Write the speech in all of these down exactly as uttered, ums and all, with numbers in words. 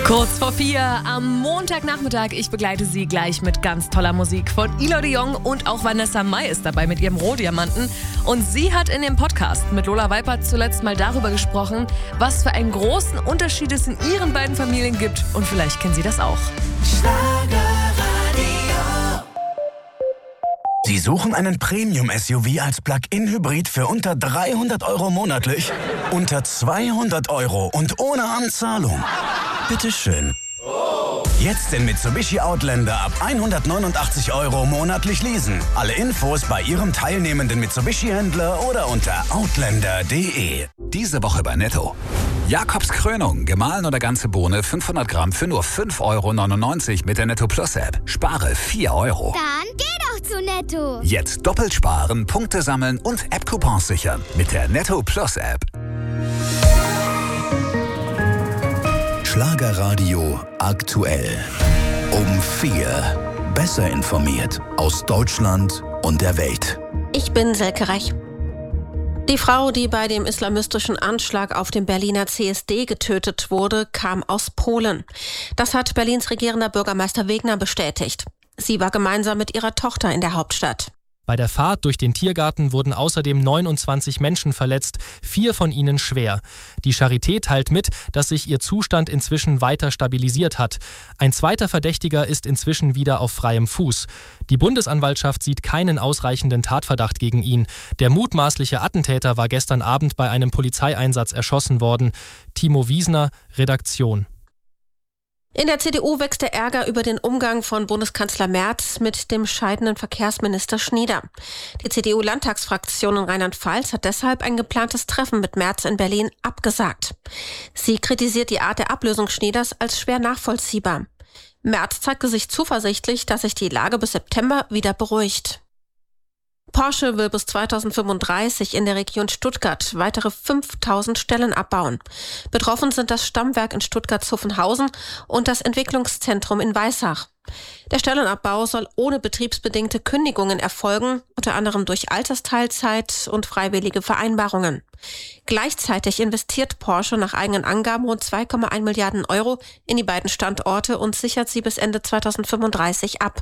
Kurz vor vier am Montagnachmittag. Ich begleite Sie gleich mit ganz toller Musik von Ilo de Jong und auch Vanessa Mai ist dabei mit ihrem Rohdiamanten. Und sie hat in dem Podcast mit Lola Weipert zuletzt mal darüber gesprochen, was für einen großen Unterschied es in ihren beiden Familien gibt. Und vielleicht kennen Sie das auch. Sie suchen einen Premium-S U V als Plug-in-Hybrid für unter dreihundert Euro monatlich? Unter zweihundert Euro und ohne Anzahlung? Bitteschön. Jetzt den Mitsubishi Outlander ab hundertneunundachtzig Euro monatlich leasen. Alle Infos bei Ihrem teilnehmenden Mitsubishi-Händler oder unter outlander punkt de. Diese Woche bei Netto. Jakobs Krönung, gemahlen oder ganze Bohne, fünfhundert Gramm für nur fünf Euro neunundneunzig mit der Netto Plus App. Spare vier Euro. Dann geh doch zu Netto. Jetzt doppelt sparen, Punkte sammeln und App-Coupons sichern mit der Netto Plus App. Schlagerradio aktuell. Um vier. Besser informiert aus Deutschland und der Welt. Ich bin Selke Reich. Die Frau, die bei dem islamistischen Anschlag auf dem Berliner C S D getötet wurde, kam aus Polen. Das hat Berlins regierender Bürgermeister Wegner bestätigt. Sie war gemeinsam mit ihrer Tochter in der Hauptstadt. Bei der Fahrt durch den Tiergarten wurden außerdem neunundzwanzig Menschen verletzt, vier von ihnen schwer. Die Charité teilt mit, dass sich ihr Zustand inzwischen weiter stabilisiert hat. Ein zweiter Verdächtiger ist inzwischen wieder auf freiem Fuß. Die Bundesanwaltschaft sieht keinen ausreichenden Tatverdacht gegen ihn. Der mutmaßliche Attentäter war gestern Abend bei einem Polizeieinsatz erschossen worden. Timo Wiesner, Redaktion. In der C D U wächst der Ärger über den Umgang von Bundeskanzler Merz mit dem scheidenden Verkehrsminister Schnieder. Die C D U-Landtagsfraktion in Rheinland-Pfalz hat deshalb ein geplantes Treffen mit Merz in Berlin abgesagt. Sie kritisiert die Art der Ablösung Schnieders als schwer nachvollziehbar. Merz zeigte sich zuversichtlich, dass sich die Lage bis September wieder beruhigt. Porsche will bis zweitausendfünfunddreißig in der Region Stuttgart weitere fünftausend Stellen abbauen. Betroffen sind das Stammwerk in Stuttgart-Zuffenhausen und das Entwicklungszentrum in Weissach. Der Stellenabbau soll ohne betriebsbedingte Kündigungen erfolgen, unter anderem durch Altersteilzeit und freiwillige Vereinbarungen. Gleichzeitig investiert Porsche nach eigenen Angaben rund zwei Komma eins Milliarden Euro in die beiden Standorte und sichert sie bis Ende zweitausendfünfunddreißig ab.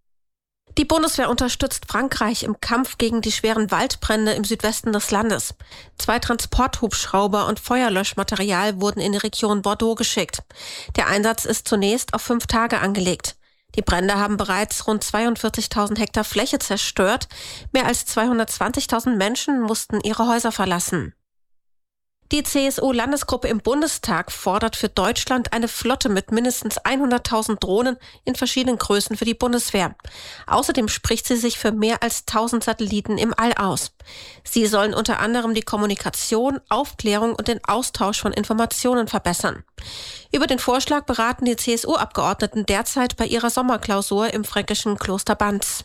Die Bundeswehr unterstützt Frankreich im Kampf gegen die schweren Waldbrände im Südwesten des Landes. Zwei Transporthubschrauber und Feuerlöschmaterial wurden in die Region Bordeaux geschickt. Der Einsatz ist zunächst auf fünf Tage angelegt. Die Brände haben bereits rund zweiundvierzigtausend Hektar Fläche zerstört. Mehr als zweihundertzwanzigtausend Menschen mussten ihre Häuser verlassen. Die C S U-Landesgruppe im Bundestag fordert für Deutschland eine Flotte mit mindestens hunderttausend Drohnen in verschiedenen Größen für die Bundeswehr. Außerdem spricht sie sich für mehr als tausend Satelliten im All aus. Sie sollen unter anderem die Kommunikation, Aufklärung und den Austausch von Informationen verbessern. Über den Vorschlag beraten die C S U-Abgeordneten derzeit bei ihrer Sommerklausur im fränkischen Kloster Banz.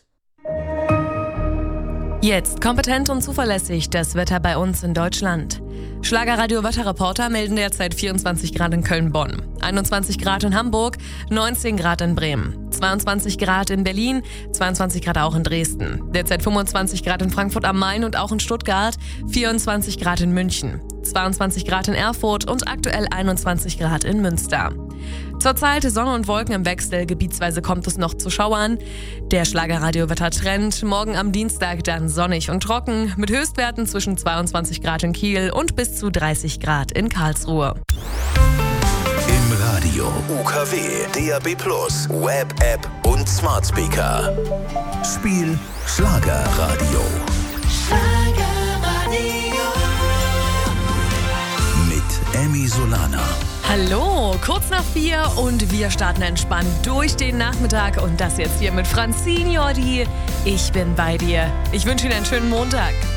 Jetzt kompetent und zuverlässig das Wetter bei uns in Deutschland. Schlagerradio-Wetterreporter melden derzeit vierundzwanzig Grad in Köln-Bonn, einundzwanzig Grad in Hamburg, neunzehn Grad in Bremen, zweiundzwanzig Grad in Berlin, zweiundzwanzig Grad auch in Dresden, derzeit fünfundzwanzig Grad in Frankfurt am Main und auch in Stuttgart, vierundzwanzig Grad in München, zweiundzwanzig Grad in Erfurt und aktuell einundzwanzig Grad in Münster. Zurzeit Sonne und Wolken im Wechsel, gebietsweise kommt es noch zu Schauern. Der Schlagerradio-Wettertrend, morgen am Dienstag dann sonnig und trocken, mit Höchstwerten zwischen zweiundzwanzig Grad in Kiel und bis zu dreißig Grad in Karlsruhe. Im Radio U K W, D A B Plus, Web, App und Smart Speaker. Spiel Schlagerradio. Schlagerradio. Mit Emmy Solana. Hallo, kurz nach vier und wir starten entspannt durch den Nachmittag und das jetzt hier mit Francine Jordi. Ich bin bei dir. Ich wünsche Ihnen einen schönen Montag.